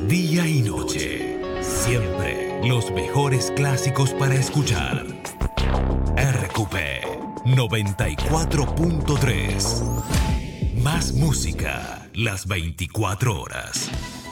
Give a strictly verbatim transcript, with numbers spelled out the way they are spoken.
Día y noche, siempre los mejores clásicos para escuchar. R Q P noventa y cuatro punto tres. Más música las veinticuatro horas.